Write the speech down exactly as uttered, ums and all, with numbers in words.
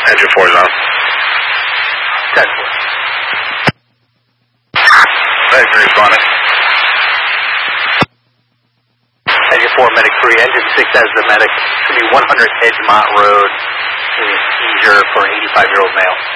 Engine four is on. ten four. Hey, responding. Engine four, medic three. Engine six has the medic. It's going to be one hundred Edgemont Road. Seizure for an eighty-five-year-old male.